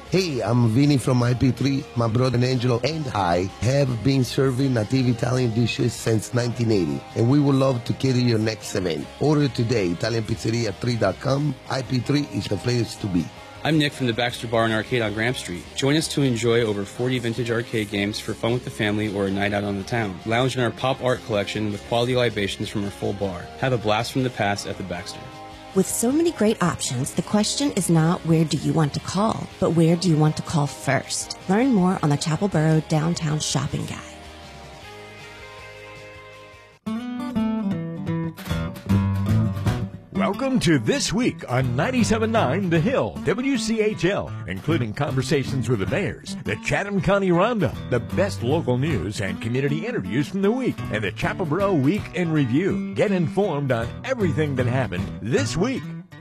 Hey, I'm Vinny from IP3. My brother Angelo and I have been serving native Italian dishes since 1980, and we would love to cater your next event. Order today, ItalianPizzeria3.com. IP3 is the place to be. I'm Nick from the Baxter Bar and Arcade on Graham Street. Join us to enjoy over 40 vintage arcade games for fun with the family or a night out on the town. Lounge in our pop art collection with quality libations from our full bar. Have a blast from the past at the Baxter. With so many great options, the question is not where do you want to call, but where do you want to call first? Learn more on the Chapel Borough Downtown Shopping Guide. Welcome to This Week on 97.9 The Hill, WCHL, including conversations with the mayors, the Chatham County Roundup, the best local news and community interviews from the week, and the Chapel Borough Week in Review. Get informed on everything that happened this week.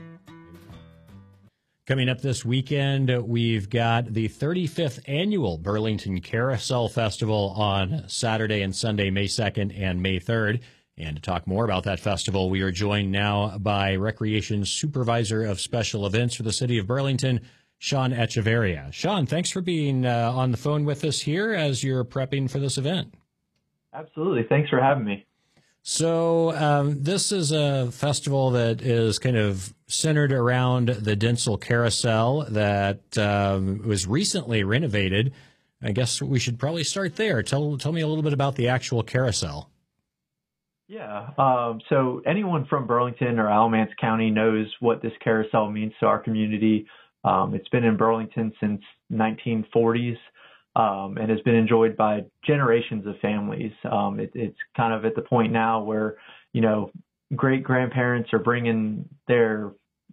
Coming up this weekend, we've got the 35th Annual Burlington Carousel Festival on Saturday and Sunday, May 2nd and May 3rd. And to talk more about that festival, we are joined now by Recreation Supervisor of Special Events for the City of Burlington, Sean Echeverria. Sean, thanks for being on the phone with us here as you're prepping for this event. Absolutely. Thanks for having me. So this is a festival that is kind of centered around the Dentzel Carousel that was recently renovated. I guess we should probably start there. Tell me a little bit about the actual carousel. Yeah. So anyone from Burlington or Alamance County knows what this carousel means to our community. It's been in Burlington since 1940s and has been enjoyed by generations of families. It's kind of at the point now where, you know, great grandparents are bringing their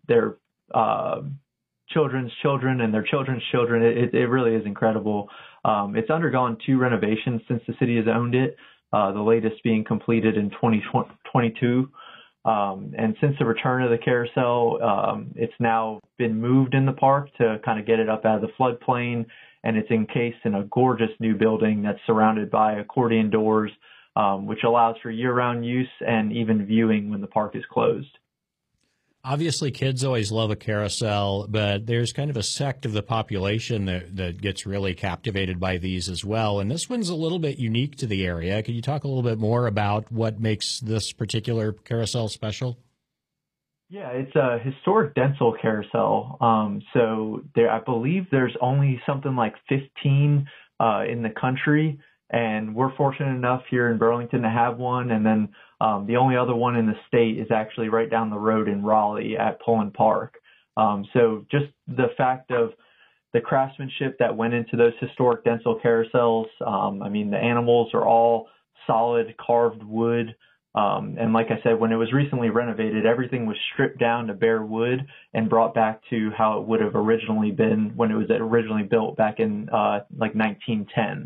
children's children and their children's children. It really is incredible. It's undergone 2 renovations since the city has owned it. The latest being completed in 2022. And since the return of the carousel, it's now been moved in the park to kind of get it up out of the floodplain, and it's encased in a gorgeous new building that's surrounded by accordion doors, which allows for year-round use and even viewing when the park is closed. Obviously, kids always love a carousel, but there's kind of a sect of the population that gets really captivated by these as well. And this one's a little bit unique to the area. Could you talk a little bit more about what makes this particular carousel special? Yeah, it's a historic Dentzel carousel. So I believe there's only something like 15 in the country, and we're fortunate enough here in Burlington to have one. And then the only other one in the state is actually right down the road in Raleigh at Pullen Park. So just the fact of the craftsmanship that went into those historic Dentzel carousels. I mean, the animals are all solid carved wood. And like I said, when it was recently renovated, everything was stripped down to bare wood and brought back to how it would have originally been when it was originally built back in like 1910.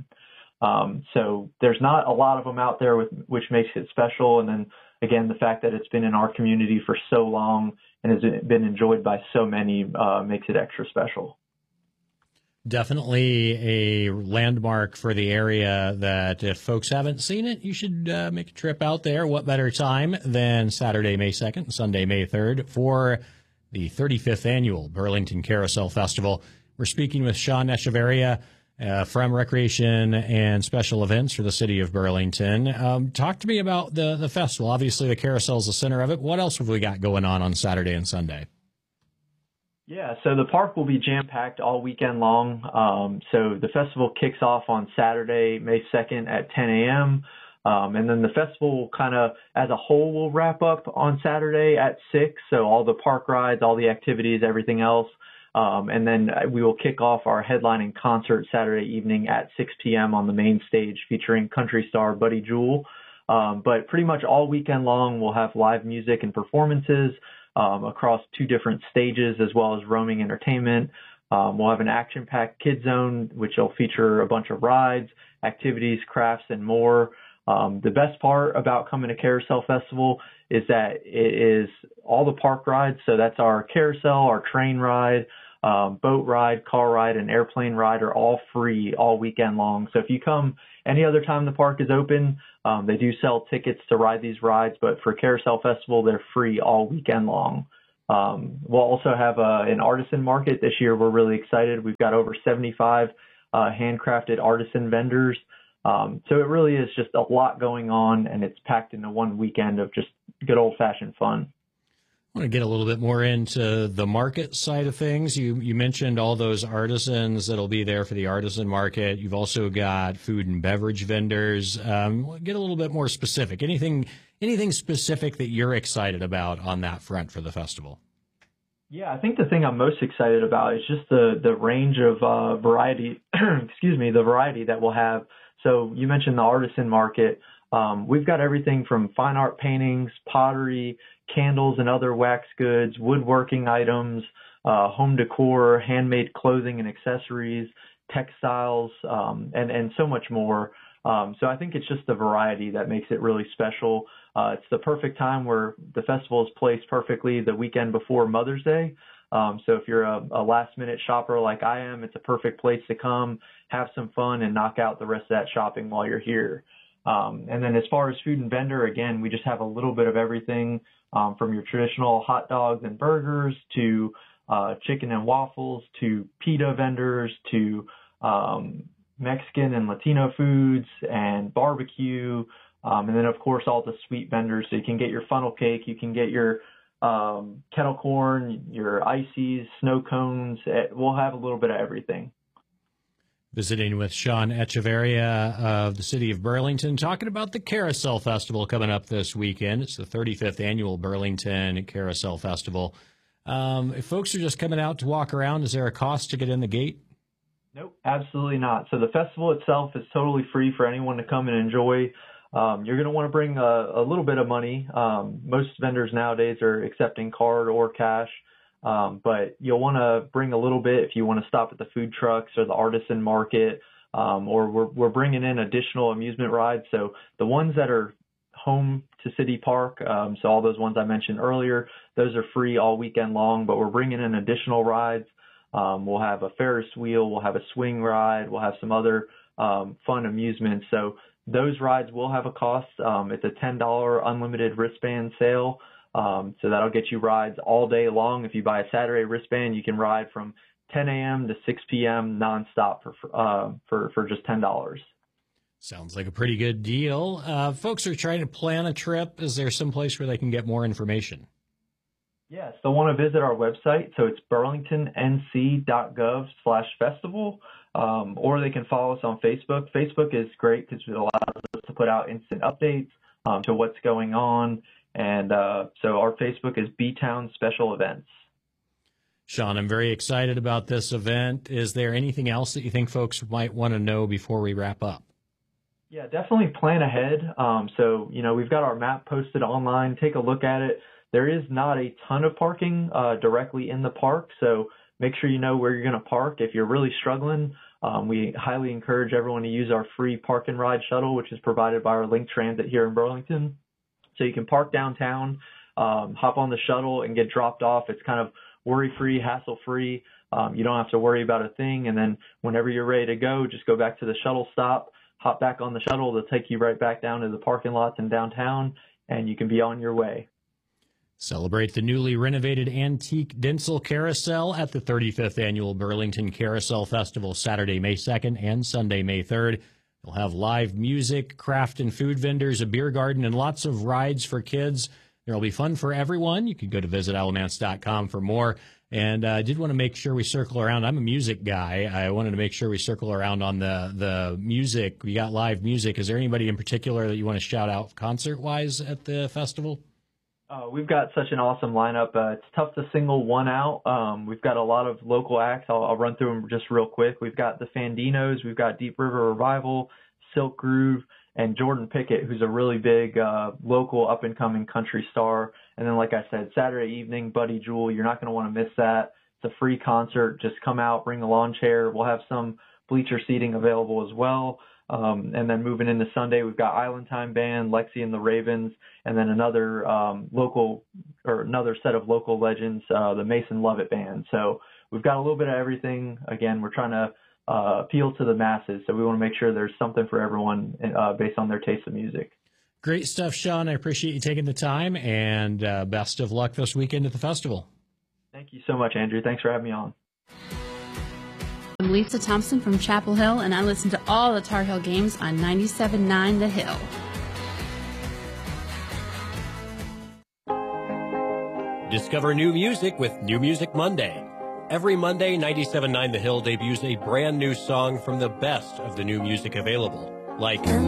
So there's not a lot of them out there, which makes it special. And then again, the fact that it's been in our community for so long and has been enjoyed by so many makes it extra special. Definitely a landmark for the area that if folks haven't seen it, you should make a trip out there. What better time than Saturday, May 2nd, Sunday, May 3rd for the 35th Annual Burlington Carousel Festival. We're speaking with Sean Echeverria from Recreation and Special Events for the City of Burlington. Talk to me about the festival. Obviously, the carousel is the center of it. What else have we got going on Saturday and Sunday? Yeah, so the park will be jam-packed all weekend long. So the festival kicks off on Saturday, May 2nd at 10 a.m., and then the festival kind of as a whole will wrap up on Saturday at 6, so all the park rides, all the activities, everything else. And then we will kick off our headlining concert Saturday evening at 6 p.m. on the main stage featuring country star Buddy Jewell. But pretty much all weekend long, we'll have live music and performances across 2 different stages, as well as roaming entertainment. We'll have an action-packed kid zone, which will feature a bunch of rides, activities, crafts, and more. The best part about coming to Carousel Festival is that it is all the park rides. So that's our carousel, our train ride, boat ride, car ride, and airplane ride are all free all weekend long. So if you come any other time the park is open, they do sell tickets to ride these rides, but for Carousel Festival, they're free all weekend long. We'll also have an artisan market this year. We're really excited. We've got over 75 handcrafted artisan vendors. So it really is just a lot going on, and it's packed into one weekend of just good old-fashioned fun. I want to get a little bit more into the market side of things. You mentioned all those artisans that'll be there for the artisan market. You've also got food and beverage vendors. Get a little bit more specific. Anything specific that you're excited about on that front for the festival? Yeah, I think the thing I'm most excited about is just the range of variety, the variety that we'll have. So you mentioned the artisan market. We've got everything from fine art paintings, pottery, candles and other wax goods, woodworking items, home decor, handmade clothing and accessories, textiles, and so much more. So I think it's just the variety that makes it really special. It's the perfect time where the festival is placed perfectly the weekend before Mother's Day. So if you're a last-minute shopper like I am, it's a perfect place to come, have some fun, and knock out the rest of that shopping while you're here. And then as far as food and vendor, again, we just have a little bit of everything from your traditional hot dogs and burgers to chicken and waffles to pita vendors to Mexican and Latino foods and barbecue. And then, of course, all the sweet vendors. So you can get your funnel cake, you can get your kettle corn, your ices, snow cones. We'll have a little bit of everything. Visiting with Sean Echeverria of the city of Burlington, talking about the Carousel Festival coming up this weekend. It's the 35th annual Burlington Carousel Festival. If folks are just coming out to walk around, is there a cost to get in the gate? Nope, absolutely not. So the festival itself is totally free for anyone to come and enjoy. You're going to want to bring a little bit of money. Most vendors nowadays are accepting card or cash. But you'll want to bring a little bit if you want to stop at the food trucks or the artisan market, or we're bringing in additional amusement rides. So the ones that are home to City Park, so all those ones I mentioned earlier, those are free all weekend long, but we're bringing in additional rides. We'll have a Ferris wheel, we'll have a swing ride, we'll have some other fun amusements. So those rides will have a cost. It's a $10 unlimited wristband sale. So that'll get you rides all day long. If you buy a Saturday wristband, you can ride from 10 a.m. to 6 p.m. nonstop for just $10. Sounds like a pretty good deal. Folks are trying to plan a trip. Is there some place where they can get more information? Yes, they'll want to visit our website. So it's burlingtonnc.gov/festival, or they can follow us on Facebook. Facebook is great because it allows us to put out instant updates to what's going on. And so our Facebook is B-Town Special Events. Sean, I'm very excited about this event. Is there anything else that you think folks might want to know before we wrap up? Yeah, definitely plan ahead. So, we've got our map posted online. Take a look at it. There is not a ton of parking directly in the park, so make sure you know where you're going to park. If you're really struggling, we highly encourage everyone to use our free park and ride shuttle, which is provided by our Link Transit here in Burlington. So you can park downtown, hop on the shuttle, and get dropped off. It's kind of worry-free, hassle-free. You don't have to worry about a thing. And then whenever you're ready to go, just go back to the shuttle stop, hop back on the shuttle. They'll take you right back down to the parking lots in downtown, and you can be on your way. Celebrate the newly renovated antique Denzel Carousel at the 35th Annual Burlington Carousel Festival, Saturday, May 2nd and Sunday, May 3rd. We'll have live music, craft and food vendors, a beer garden, and lots of rides for kids. There will be fun for everyone. You can go to visitalamance.com for more. And I did want to make sure we circle around. I'm a music guy. I wanted to make sure we circle around on the music. We got live music. Is there anybody in particular that you want to shout out concert-wise at the festival? We've got such an awesome lineup. It's tough to single one out. We've got a lot of local acts. I'll run through them just real quick. We've got the Fandinos, we've got Deep River Revival, Silk Groove, and Jordan Pickett, who's a really big local up-and-coming country star. And then, like I said, Saturday evening, Buddy Jewel. You're not going to want to miss that. It's a free concert. Just come out, bring a lawn chair. We'll have some bleacher seating available as well. And then moving into Sunday, we've got Island Time Band, Lexi and the Ravens, and then another another set of local legends, the Mason Lovett Band. So we've got a little bit of everything. Again, we're trying to appeal to the masses, so we want to make sure there's something for everyone based on their taste of music. Great stuff, Sean. I appreciate you taking the time, and best of luck this weekend at the festival. Thank you so much, Andrew. Thanks for having me on. I'm Lisa Thompson from Chapel Hill, and I listen to all the Tar Heel games on 97.9 The Hill. Discover new music with New Music Monday. Every Monday, 97.9 The Hill debuts a brand new song from the best of the new music available, like check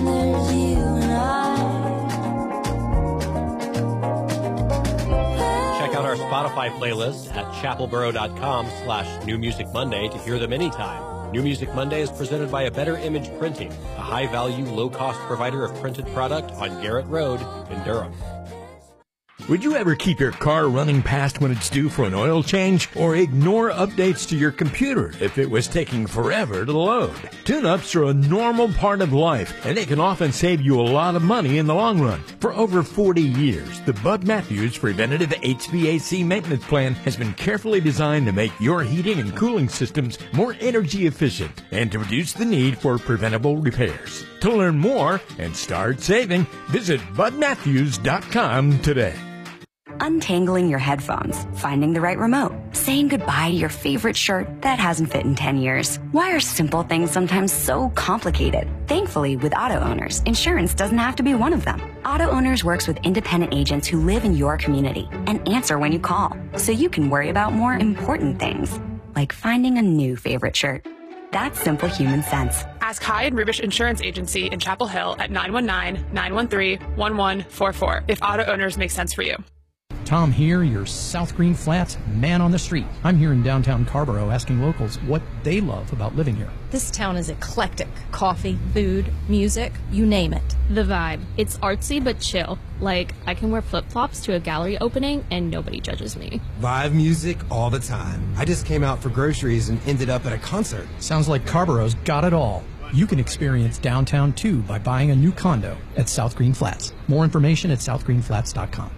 out our Spotify playlist at chapelboro.com/New Music Monday to hear them anytime. New Music Monday is presented by A Better Image Printing, a high-value, low-cost provider of printed product on Garrett Road in Durham. Would you ever keep your car running past when it's due for an oil change, or ignore updates to your computer if it was taking forever to load? Tune-ups are a normal part of life, and they can often save you a lot of money in the long run. For over 40 years, the Bud Matthews Preventative HVAC Maintenance Plan has been carefully designed to make your heating and cooling systems more energy efficient and to reduce the need for preventable repairs. To learn more and start saving, visit budmatthews.com today. Untangling your headphones, finding the right remote, saying goodbye to your favorite shirt that hasn't fit in 10 years. Why are simple things sometimes so complicated? Thankfully, with Auto Owners, insurance doesn't have to be one of them. Auto Owners works with independent agents who live in your community and answer when you call, so you can worry about more important things, like finding a new favorite shirt. That's simple human sense. Ask Hyde Rubish Insurance Agency in Chapel Hill at 919-913-1144 if Auto Owners make sense for you. Tom here, your South Green Flats man on the street. I'm here in downtown Carborough asking locals what they love about living here. This town is eclectic. Coffee, food, music, you name it. The vibe. It's artsy but chill. Like, I can wear flip-flops to a gallery opening and nobody judges me. Vibe music all the time. I just came out for groceries and ended up at a concert. Sounds like Carborough's got it all. You can experience downtown too by buying a new condo at South Green Flats. More information at southgreenflats.com.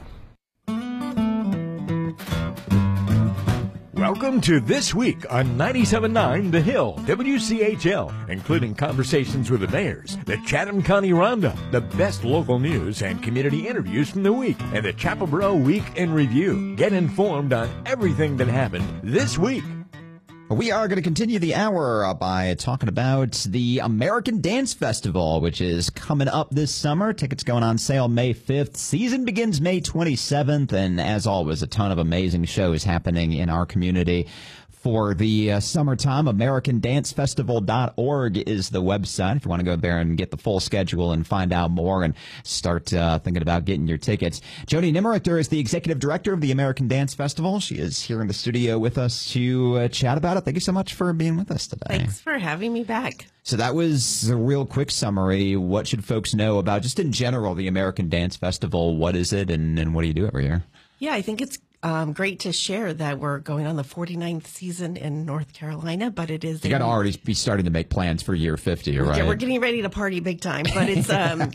Welcome to This Week on 97.9 The Hill, WCHL, including conversations with the mayors, the Chatham County Roundup, the best local news and community interviews from the week, and the Chapel Boro Week in Review. Get informed on everything that happened this week. We are going to continue the hour by talking about the American Dance Festival, which is coming up this summer. Tickets going on sale May 5th. Season begins May 27th. And as always, a ton of amazing shows happening in our community. For the summertime, AmericanDanceFestival.org is the website if you want to go there and get the full schedule and find out more and start thinking about getting your tickets. Joni Nimmerrichter is the executive director of the American Dance Festival. She is here in the studio with us to chat about it. Thank you so much for being with us today. Thanks for having me back. So that was a real quick summary. What should folks know about, just in general, the American Dance Festival? What is it, and what do you do every year? Yeah, I think it's great to share that we're going on the 49th season in North Carolina, but it is... You got to already be starting to make plans for year 50, right? Yeah, we're getting ready to party big time, but it's the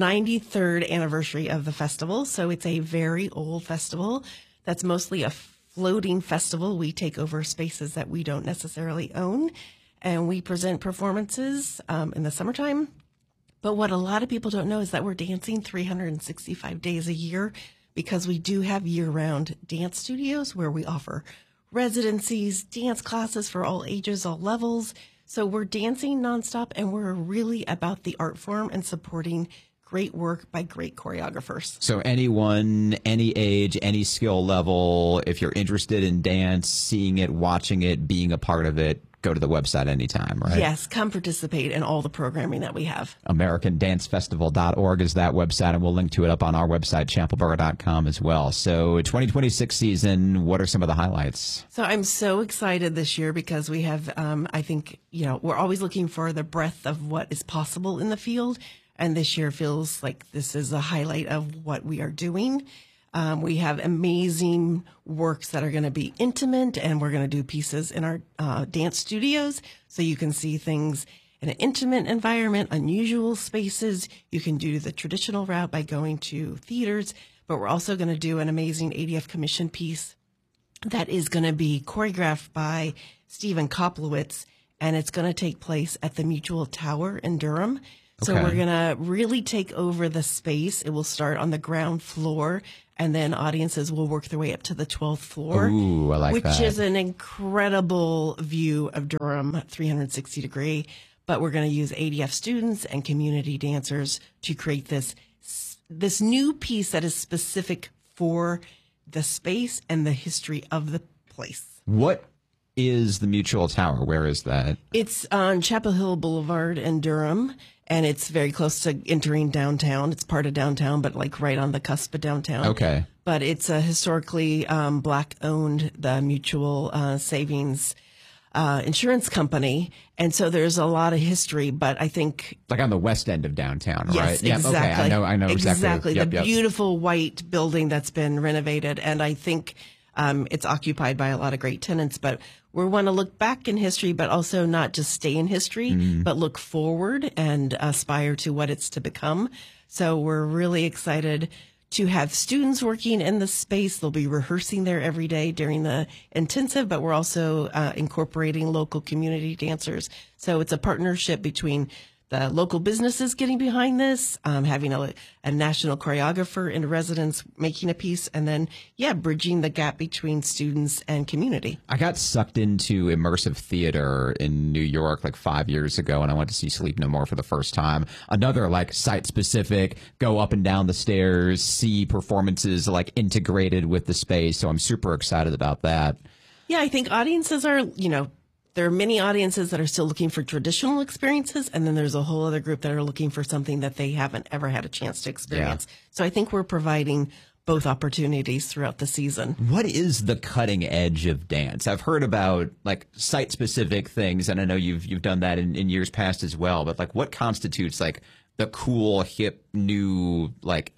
93rd anniversary of the festival, so it's a very old festival that's mostly a floating festival. We take over spaces that we don't necessarily own, and we present performances in the summertime. But what a lot of people don't know is that we're dancing 365 days a year, because we do have year-round dance studios where we offer residencies, dance classes for all ages, all levels. So we're dancing nonstop, and we're really about the art form and supporting great work by great choreographers. So anyone, any age, any skill level, if you're interested in dance, seeing it, watching it, being a part of it, go to the website anytime, right? Yes, come participate in all the programming that we have. AmericanDanceFestival.org is that website, and we'll link to it up on our website, chapelboro.com as well. So 2026 season, what are some of the highlights? So I'm so excited this year because we have, I think, we're always looking for the breadth of what is possible in the field. And this year feels like this is a highlight of what we are doing. We have amazing works that are going to be intimate, and we're going to do pieces in our dance studios. So you can see things in an intimate environment, unusual spaces. You can do the traditional route by going to theaters, but we're also going to do an amazing ADF commission piece that is going to be choreographed by Stephen Koplowitz, and it's going to take place at the Mutual Tower in Durham. So we're going to really take over the space. It will start on the ground floor and then audiences will work their way up to the 12th floor. Ooh, I like which that. is an incredible view of Durham, 360 degree. But we're going to use ADF students and community dancers to create this new piece that is specific for the space and the history of the place. What is the Mutual Tower? Where is that? It's on Chapel Hill Boulevard in Durham, and it's very close to entering downtown. It's part of downtown, but like right on the cusp of downtown. Okay. But it's a historically Black-owned, the Mutual Savings insurance company, and so there's a lot of history. But I think Like on the west end of downtown, yes, right? Yep, exactly. okay, I know exactly. The beautiful white building that's been renovated, and I think it's occupied by a lot of great tenants. But we want to look back in history, but also not just stay in history, but look forward and aspire to what it's to become. So we're really excited to have students working in the space. They'll be rehearsing there every day during the intensive, but we're also incorporating local community dancers. So it's a partnership between the local businesses getting behind this, having a national choreographer in residence making a piece, and then, bridging the gap between students and community. I got sucked into immersive theater in New York like 5 years ago, and I went to see Sleep No More for the first time. Another like site-specific, go up and down the stairs, see performances like integrated with the space. So I'm super excited about that. Yeah, I think audiences are, there are many audiences that are still looking for traditional experiences, and then there's a whole other group that are looking for something that they haven't ever had a chance to experience. So I think we're providing both opportunities throughout the season. What is the cutting edge of dance? I've heard about like site-specific things, and I know you've done that in years past as well, but like what constitutes like the cool, hip, new, like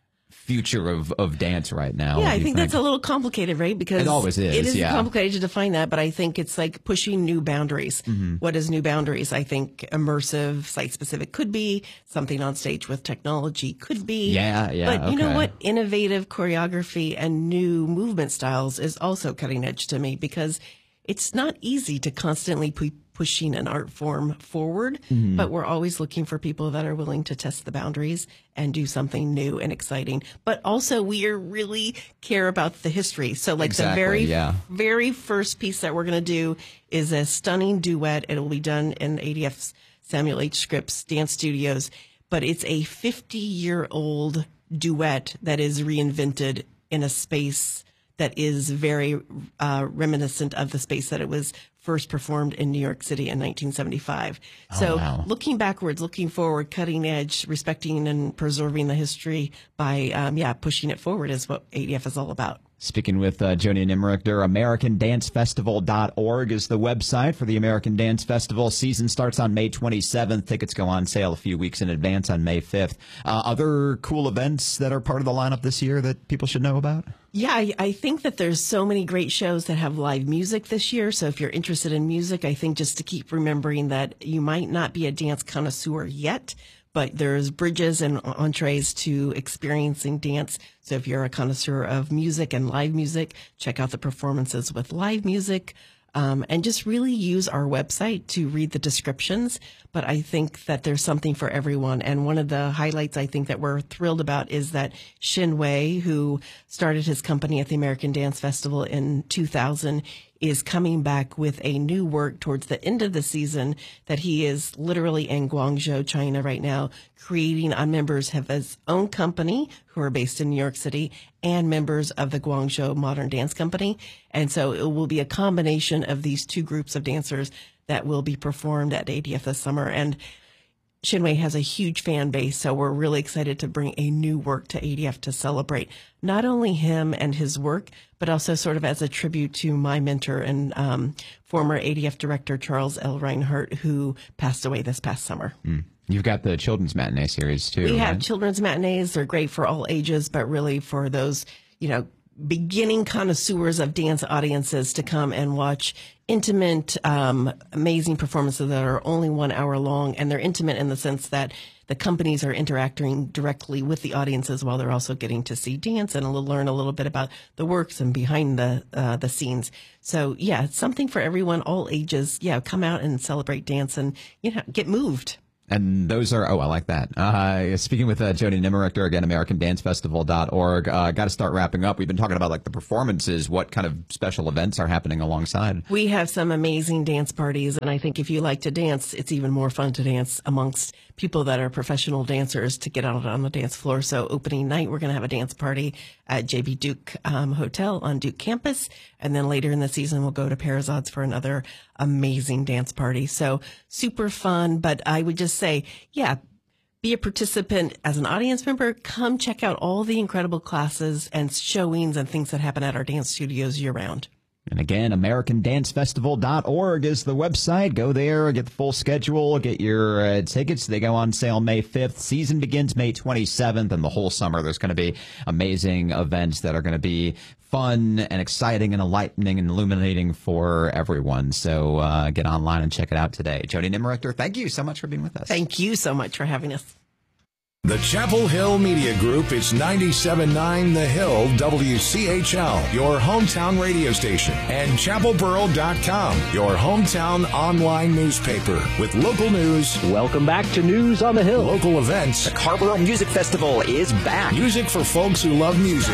future of dance right now? Yeah, I think that's a little complicated, right? Because it always is. It is complicated to define that, but I think it's like pushing new boundaries. What is new boundaries? I think immersive, site-specific could be, something on stage with technology could be. Yeah. But you know what? Innovative choreography and new movement styles is also cutting edge to me, because it's not easy to constantly pushing an art form forward, but we're always looking for people that are willing to test the boundaries and do something new and exciting. But also we really care about the history. So like the very first piece that we're going to do is a stunning duet. It will be done in ADF's Samuel H. Scripps Dance Studios, but it's a 50-year-old duet that is reinvented in a space that is very reminiscent of the space that it was first performed in New York City in 1975. Looking backwards, looking forward, cutting edge, respecting and preserving the history by, pushing it forward is what ADF is all about. Speaking with Joni Nimrichter, AmericanDanceFestival.org is the website for the American Dance Festival. Season starts on May 27th. Tickets go on sale a few weeks in advance on May 5th. Other cool events that are part of the lineup this year that people should know about? Yeah, I think that there's so many great shows that have live music this year. So if you're interested in music, I think just to keep remembering that you might not be a dance connoisseur yet, but there's bridges and entrees to experiencing dance. So if you're a connoisseur of music and live music, check out the performances with live music. And just really use our website to read the descriptions. But I think that there's something for everyone. And one of the highlights I think that we're thrilled about is that Shin Wei, who started his company at the American Dance Festival in 2000, is coming back with a new work towards the end of the season that he is literally in Guangzhou, China right now, creating on members of his own company who are based in New York City and members of the Guangzhou Modern Dance Company. And so it will be a combination of these two groups of dancers that will be performed at ADF this summer. And Shin Wei has a huge fan base, so we're really excited to bring a new work to ADF to celebrate not only him and his work, but also sort of as a tribute to my mentor and former ADF director, Charles L. Reinhardt, who passed away this past summer. You've got the children's matinee series, too. We have children's matinees. They're great for all ages, but really for those, beginning connoisseurs of dance audiences to come and watch intimate, amazing performances that are only 1 hour long. And they're intimate in the sense that the companies are interacting directly with the audiences while they're also getting to see dance and learn a little bit about the works and behind the scenes. So yeah, it's something for everyone, all ages. Yeah, come out and celebrate dance and, get moved. And those are, I like that. Speaking with Jody Nimerichter, again, AmericanDanceFestival.org. Got to start wrapping up. We've been talking about like the performances. What kind of special events are happening alongside? We have some amazing dance parties, and I think if you like to dance, it's even more fun to dance amongst people that are professional dancers to get out on the dance floor. So opening night, we're going to have a dance party at JB Duke Hotel on Duke campus. And then later in the season, we'll go to Parazods for another amazing dance party. So super fun. But I would just say, yeah, be a participant as an audience member. Come check out all the incredible classes and showings and things that happen at our dance studios year round. And again, AmericanDanceFestival.org is the website. Go there, get the full schedule, get your tickets. They go on sale May 5th. Season begins May 27th, and the whole summer there's going to be amazing events that are going to be fun and exciting and enlightening and illuminating for everyone. So get online and check it out today. Jody Nimerichter, thank you so much for being with us. Thank you so much for having us. The Chapel Hill Media Group is 97.9 The Hill WCHL, your hometown radio station, and chapelboro.com, your hometown online newspaper with local news. Welcome back to News on the Hill. Local events. The Carrboro Music Festival is back. Music for folks who love music.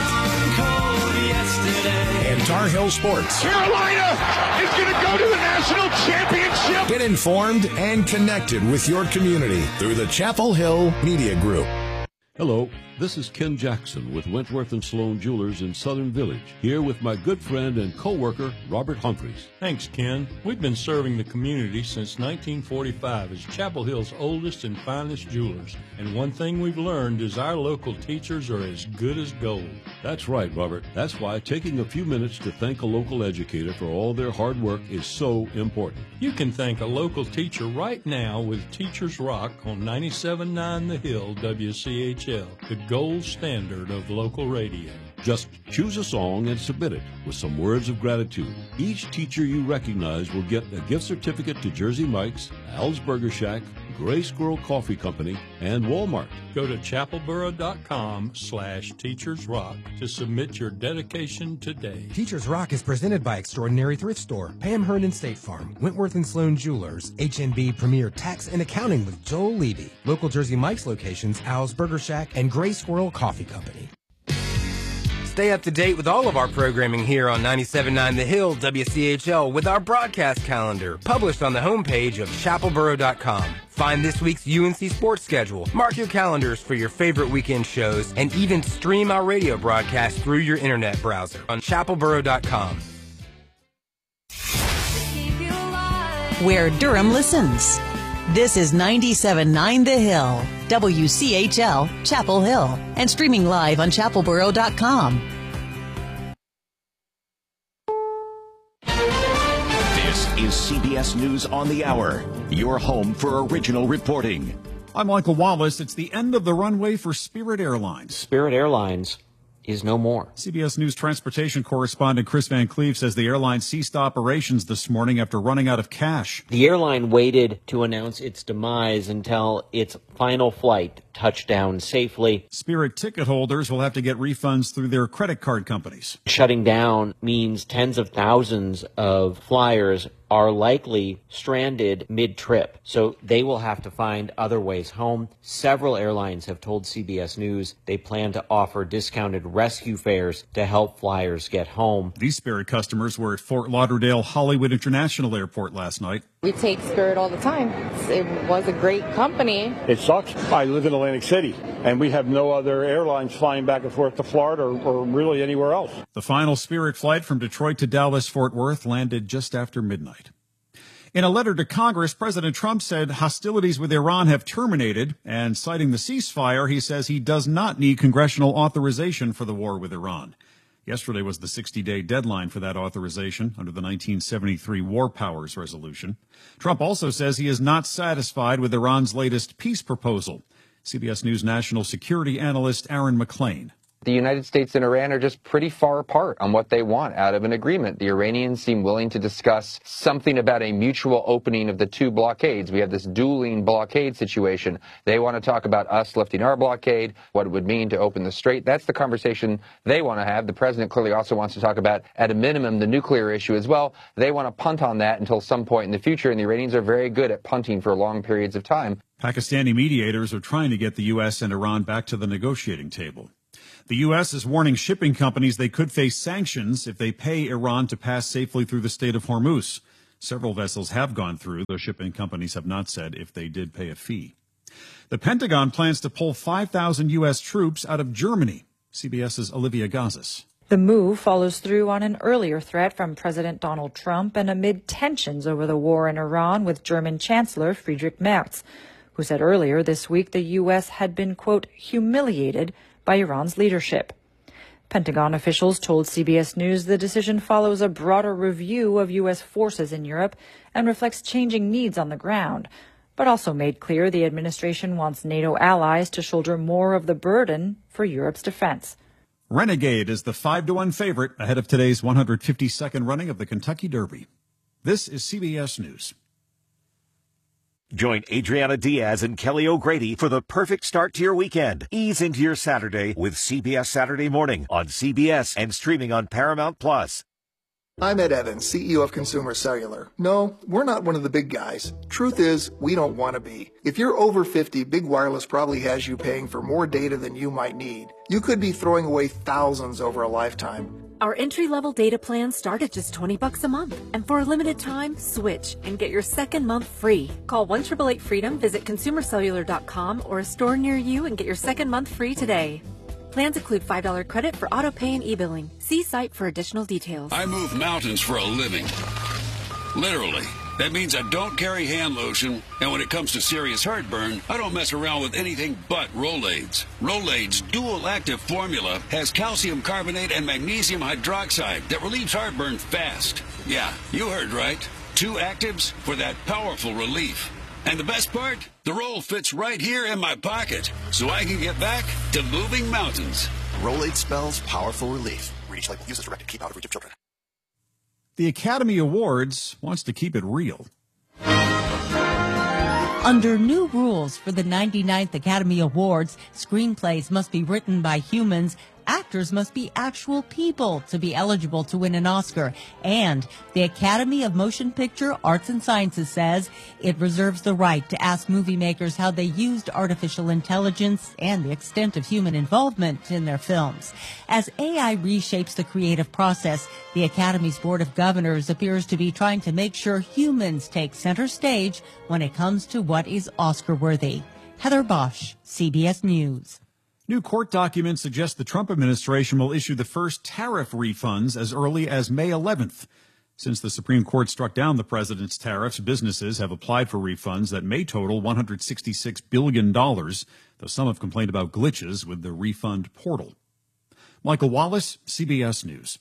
And Tar Heel sports. Carolina is going to go to the national championship. Get informed and connected with your community through the Chapel Hill Media Group. Hello, this is Ken Jackson with Wentworth & Sloan Jewelers in Southern Village, here with my good friend and co-worker, Robert Humphreys. Thanks, Ken. We've been serving the community since 1945 as Chapel Hill's oldest and finest jewelers. And one thing we've learned is our local teachers are as good as gold. That's right, Robert. That's why taking a few minutes to thank a local educator for all their hard work is so important. You can thank a local teacher right now with Teachers Rock on 97.9 The Hill WCHL, the gold standard of local radio. Just choose a song and submit it with some words of gratitude. Each teacher you recognize will get a gift certificate to Jersey Mike's, Al's Burger Shack, Gray Squirrel Coffee Company, and Walmart. Go to chapelboro.com/teachersrock to submit your dedication today. Teachers Rock is presented by Extraordinary Thrift Store, Pam Hernan State Farm, Wentworth & Sloan Jewelers, HNB Premier Tax and Accounting with Joel Levy, local Jersey Mike's locations, Al's Burger Shack, and Gray Squirrel Coffee Company. Stay up to date with all of our programming here on 97.9 The Hill WCHL with our broadcast calendar, published on the homepage of chapelboro.com. Find this week's UNC sports schedule, mark your calendars for your favorite weekend shows, and even stream our radio broadcast through your internet browser on chapelboro.com. Where Durham listens. This is 97.9 The Hill, WCHL, Chapel Hill, and streaming live on chapelboro.com. This is CBS News on the Hour, your home for original reporting. I'm Michael Wallace. It's the end of the runway for Spirit Airlines. Spirit Airlines is no more. CBS News transportation correspondent Chris Van Cleve says the airline ceased operations this morning after running out of cash. The airline waited to announce its demise until its final flight touched down safely. Spirit ticket holders will have to get refunds through their credit card companies. Shutting down means tens of thousands of flyers are likely stranded mid-trip, so they will have to find other ways home. Several airlines have told CBS News they plan to offer discounted rescue fares to help flyers get home. These Spirit customers were at Fort Lauderdale Hollywood International Airport last night. We take Spirit all the time. It was a great company. It sucks. I live in Atlantic City, and we have no other airlines flying back and forth to Florida or really anywhere else. The final Spirit flight from Detroit to Dallas-Fort Worth landed just after midnight. In a letter to Congress, President Trump said hostilities with Iran have terminated, and citing the ceasefire, he says he does not need congressional authorization for the war with Iran. Yesterday was the 60-day deadline for that authorization under the 1973 War Powers Resolution. Trump also says he is not satisfied with Iran's latest peace proposal. CBS News national security analyst Aaron McClain. The United States and Iran are just pretty far apart on what they want out of an agreement. The Iranians seem willing to discuss something about a mutual opening of the two blockades. We have this dueling blockade situation. They want to talk about us lifting our blockade, what it would mean to open the strait. That's the conversation they want to have. The president clearly also wants to talk about, at a minimum, the nuclear issue as well. They want to punt on that until some point in the future, and the Iranians are very good at punting for long periods of time. Pakistani mediators are trying to get the U.S. and Iran back to the negotiating table. The U.S. is warning shipping companies they could face sanctions if they pay Iran to pass safely through the Strait of Hormuz. Several vessels have gone through, though shipping companies have not said if they did pay a fee. The Pentagon plans to pull 5,000 U.S. troops out of Germany. CBS's Olivia Gazis. The move follows through on an earlier threat from President Donald Trump and amid tensions over the war in Iran with German Chancellor Friedrich Merz, who said earlier this week the U.S. had been, quote, humiliated by Iran's leadership. Pentagon officials told CBS News the decision follows a broader review of U.S. forces in Europe and reflects changing needs on the ground, but also made clear the administration wants NATO allies to shoulder more of the burden for Europe's defense. Renegade is the 5-1 favorite ahead of today's 152nd running of the Kentucky Derby. This is CBS News. Join Adriana Diaz and Kelly O'Grady for the perfect start to your weekend. Ease into your Saturday with CBS Saturday Morning on CBS and streaming on Paramount+. I'm Ed Evans, CEO of Consumer Cellular. No, we're not one of the big guys. Truth is, we don't want to be. If you're over 50, Big Wireless probably has you paying for more data than you might need. You could be throwing away thousands over a lifetime. Our entry-level data plans start at just $20 a month. And for a limited time, switch and get your second month free. Call 1-888-FREEDOM, visit consumercellular.com or a store near you and get your second month free today. Plans include $5 credit for auto pay and e-billing. See site for additional details. I move mountains for a living. Literally. That means I don't carry hand lotion, and when it comes to serious heartburn, I don't mess around with anything but Rolaids. Rolaids' dual-active formula has calcium carbonate and magnesium hydroxide that relieves heartburn fast. Yeah, you heard right. 2 actives for that powerful relief. And the best part? The roll fits right here in my pocket, so I can get back to moving mountains. Rolaids spells powerful relief. Read each label. Use as directed. Keep out of reach of children. The Academy Awards wants to keep it real. Under new rules for the 99th Academy Awards, screenplays must be written by humans. Actors must be actual people to be eligible to win an Oscar. And the Academy of Motion Picture Arts and Sciences says it reserves the right to ask movie makers how they used artificial intelligence and the extent of human involvement in their films. As AI reshapes the creative process, the Academy's Board of Governors appears to be trying to make sure humans take center stage when it comes to what is Oscar-worthy. Heather Bosch, CBS News. New court documents suggest the Trump administration will issue the first tariff refunds as early as May 11th. Since the Supreme Court struck down the president's tariffs, businesses have applied for refunds that may total $166 billion, though some have complained about glitches with the refund portal. Michael Wallace, CBS News.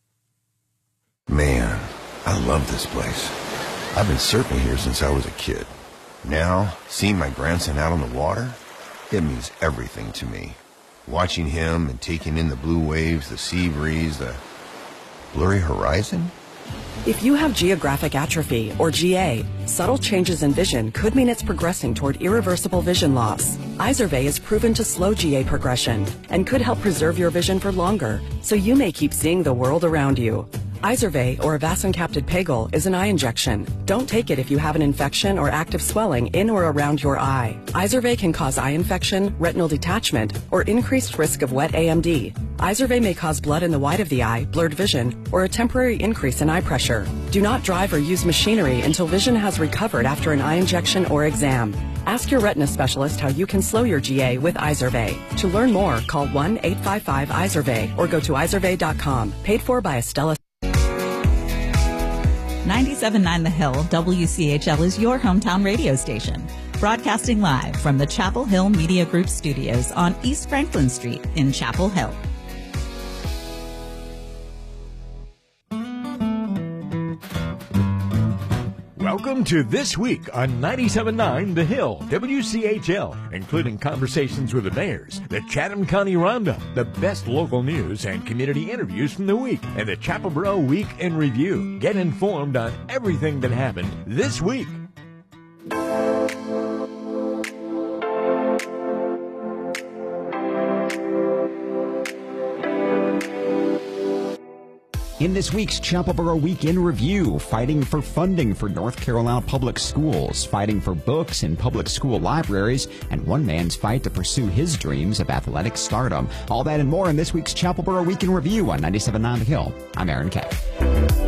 Man, I love this place. I've been surfing here since I was a kid. Now, seeing my grandson out on the water, it means everything to me. Watching him and taking in the blue waves, the sea breeze, the blurry horizon. If you have geographic atrophy, or GA, subtle changes in vision could mean it's progressing toward irreversible vision loss. Izervay is proven to slow GA progression and could help preserve your vision for longer, so you may keep seeing the world around you. Izervay, or avacincaptad pegol, is an eye injection. Don't take it if you have an infection or active swelling in or around your eye. Izervay can cause eye infection, retinal detachment, or increased risk of wet AMD. Izervay may cause blood in the white of the eye, blurred vision, or a temporary increase in eye pressure. Do not drive or use machinery until vision has recovered after an eye injection or exam. Ask your retina specialist how you can slow your GA with Izervay. To learn more, call 1-855-IZERVAY or go to izervay.com. Paid for by Estella. 97.9 The Hill, WCHL is your hometown radio station. Broadcasting live from the Chapel Hill Media Group studios on East Franklin Street in Chapel Hill. Welcome to This Week on 97.9 The Hill, WCHL, including conversations with the mayors, the Chatham County Roundup, the best local news and community interviews from the week, and the Chapelboro Week in Review. Get informed on everything that happened this week. In this week's Chapelboro Week in Review, fighting for funding for North Carolina public schools, fighting for books in public school libraries, and one man's fight to pursue his dreams of athletic stardom. All that and more in this week's Chapelboro Week in Review on 97.9 The Hill. I'm Aaron Kay.